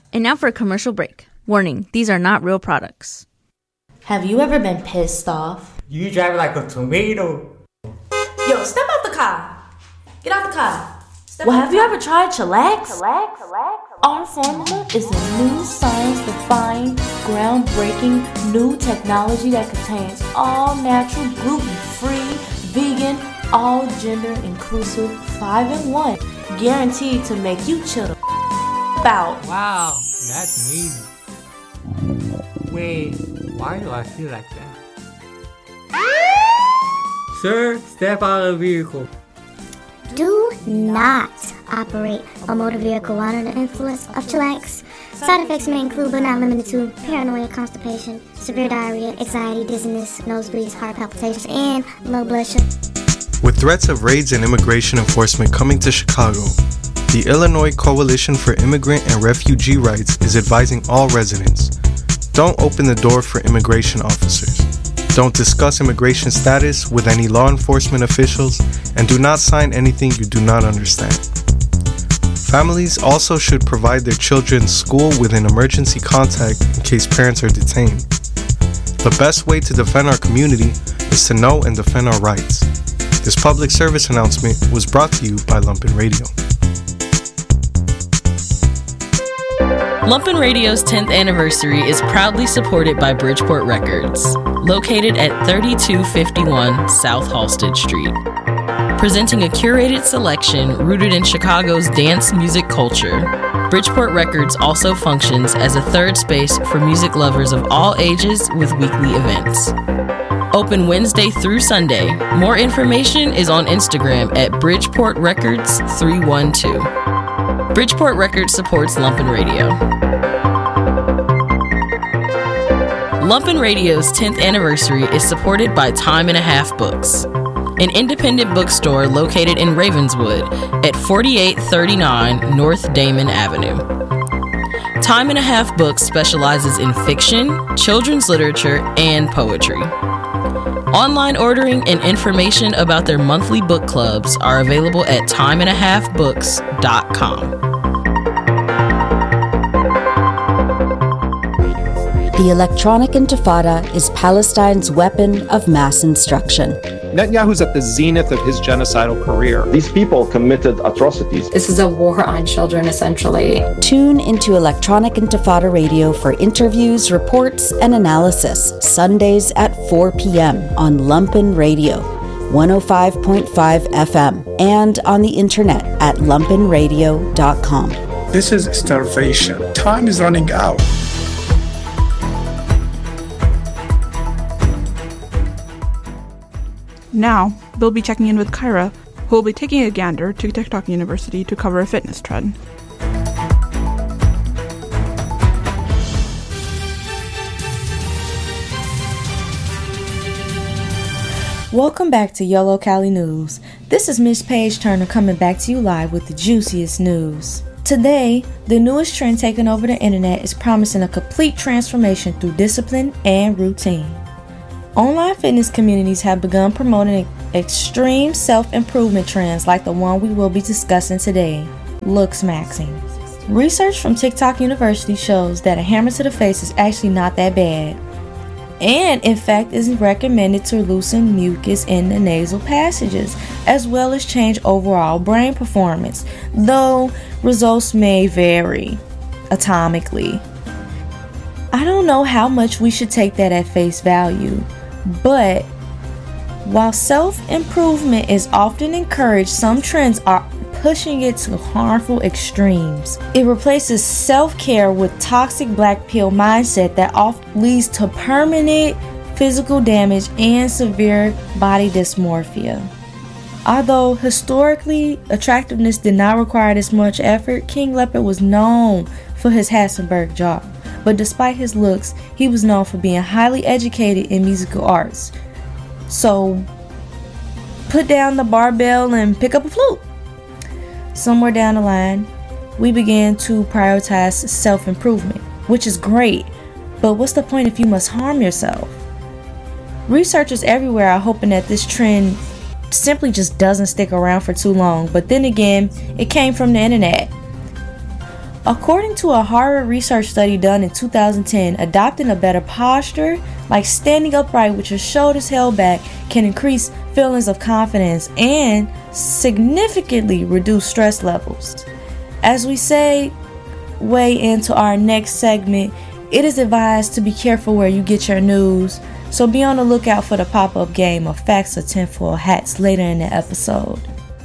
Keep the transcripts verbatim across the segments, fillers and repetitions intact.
And now for a commercial break. Warning, these are not real products. Have you ever been pissed off? You drive like a tomato. Yo, step out the car. Get out the car. Step well, have you ever tried Chillax? Chillax? Chillax? Our formula is a new science-defying, groundbreaking, new technology that contains all natural, gluten-free, vegan, all gender inclusive, five in one, guaranteed to make you chill the f- out. Wow, that's amazing. Wait, why do I feel like that? Sir, step out of the vehicle. Do not operate a motor vehicle under the influence of Chillax. Side effects may include, but not limited to, paranoia, constipation, severe diarrhea, anxiety, dizziness, nosebleeds, heart palpitations, and low blood sugar. With threats of raids and immigration enforcement coming to Chicago, the Illinois Coalition for Immigrant and Refugee Rights is advising all residents: don't open the door for immigration officers. Don't discuss immigration status with any law enforcement officials, and do not sign anything you do not understand. Families also should provide their children's school with an emergency contact in case parents are detained. The best way to defend our community is to know and defend our rights. This public service announcement was brought to you by Lumpen Radio. Lumpen Radio's tenth anniversary is proudly supported by Bridgeport Records, located at thirty-two fifty-one South Halsted Street. Presenting a curated selection rooted in Chicago's dance music culture, Bridgeport Records also functions as a third space for music lovers of all ages with weekly events. Open Wednesday through Sunday. More information is on Instagram at Bridgeport Records three one two. Bridgeport Records supports Lumpen Radio. Lumpen Radio's tenth anniversary is supported by Time and a Half Books, an independent bookstore located in Ravenswood at forty-eight thirty-nine North Damon Avenue. Time and a Half Books specializes in fiction, children's literature, and poetry. Online ordering and information about their monthly book clubs are available at time and a half books dot com. The electronic intifada is Palestine's weapon of mass instruction. Netanyahu's at the zenith of his genocidal career. These people committed atrocities. This is a war on children, essentially. Tune into Electronic Intifada Radio for interviews, reports, and analysis, Sundays at four p.m. on Lumpen Radio, one oh five point five F M, and on the internet at lumpen radio dot com. This is starvation. Time is running out. Now, we'll be checking in with Kyra, who will be taking a gander to TikTok University to cover a fitness trend. Welcome back to YOLO Cali News. This is Miss Paige Turner coming back to you live with the juiciest news. Today, the newest trend taking over the internet is promising a complete transformation through discipline and routine. Online fitness communities have begun promoting extreme self-improvement trends like the one we will be discussing today, looks maxing. Research from TikTok University shows that a hammer to the face is actually not that bad, and in fact is recommended to loosen mucus in the nasal passages, as well as change overall brain performance, though results may vary atomically. I don't know how much we should take that at face value. But while self-improvement is often encouraged, some trends are pushing it to harmful extremes. It replaces self-care with toxic black pill mindset that often leads to permanent physical damage and severe body dysmorphia. Although historically attractiveness did not require this much effort, King Leopard was known for his Hasselberg jaw. But despite his looks, he was known for being highly educated in musical arts. So, put down the barbell and pick up a flute. Somewhere down the line, we began to prioritize self-improvement, which is great, but what's the point if you must harm yourself? Researchers everywhere are hoping that this trend simply just doesn't stick around for too long, but then again, it came from the internet. According to a Harvard research study done in two thousand ten, adopting a better posture, like standing upright with your shoulders held back, can increase feelings of confidence and significantly reduce stress levels. As we say, way into our next segment, it is advised to be careful where you get your news, so be on the lookout for the pop-up game of Facts or Tinfoil Hats later in the episode.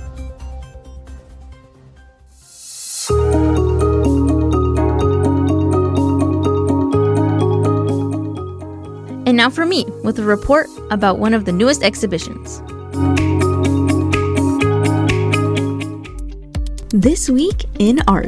And now for me, with a report about one of the newest exhibitions. This week in art.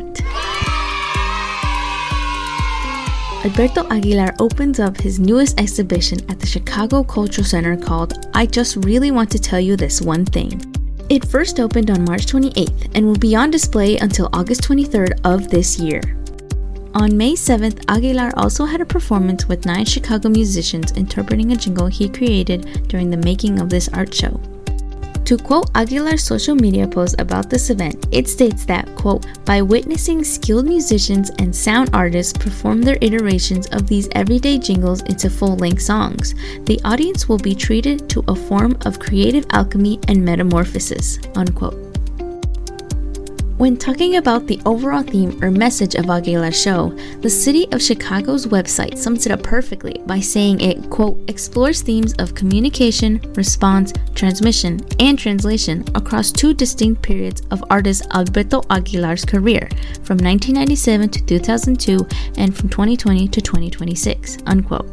Alberto Aguilar opens up his newest exhibition at the Chicago Cultural Center called I Just Really Want to Tell You This One Thing. It first opened on March twenty-eighth and will be on display until August twenty-third of this year. On May seventh, Aguilar also had a performance with nine Chicago musicians interpreting a jingle he created during the making of this art show. To quote Aguilar's social media post about this event, it states that, quote, by witnessing skilled musicians and sound artists perform their iterations of these everyday jingles into full-length songs, the audience will be treated to a form of creative alchemy and metamorphosis, unquote. When talking about the overall theme or message of Aguilar's show, the City of Chicago's website sums it up perfectly by saying it, quote, explores themes of communication, response, transmission, and translation across two distinct periods of artist Alberto Aguilar's career, from nineteen ninety-seven to two thousand two and from twenty twenty to twenty twenty-six, unquote.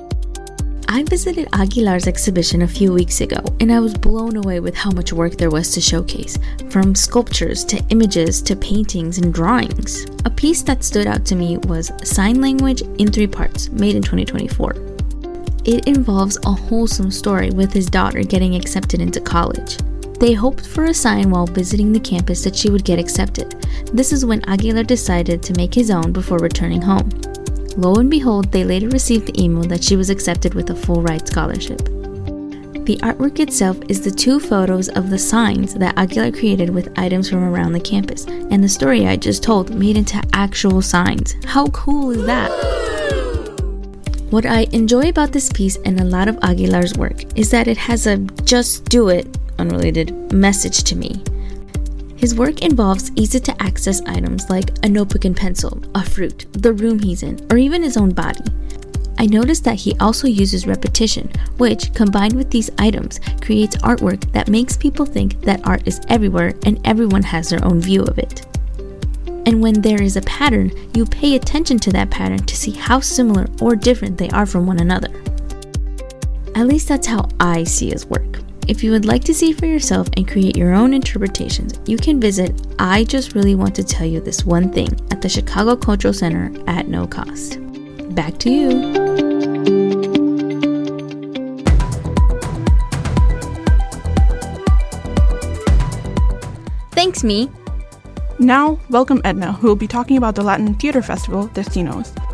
I visited Aguilar's exhibition a few weeks ago, and I was blown away with how much work there was to showcase, from sculptures to images to paintings and drawings. A piece that stood out to me was Sign Language in Three Parts, made in twenty twenty-four. It involves a wholesome story with his daughter getting accepted into college. They hoped for a sign while visiting the campus that she would get accepted. This is when Aguilar decided to make his own before returning home. Lo and behold, they later received the email that she was accepted with a full-ride scholarship. The artwork itself is the two photos of the signs that Aguilar created with items from around the campus, and the story I just told made into actual signs. How cool is that? What I enjoy about this piece and a lot of Aguilar's work is that it has a just do it, unrelated, message to me. His work involves easy-to-access items like a notebook and pencil, a fruit, the room he's in, or even his own body. I noticed that he also uses repetition, which, combined with these items, creates artwork that makes people think that art is everywhere and everyone has their own view of it. And when there is a pattern, you pay attention to that pattern to see how similar or different they are from one another. At least that's how I see his work. If you would like to see for yourself and create your own interpretations, you can visit I Just Really Want to Tell You This One Thing at the Chicago Cultural Center at no cost. Back to you. Thanks, me. Now, welcome Edna, who will be talking about the Latin Theater Festival, Destinos.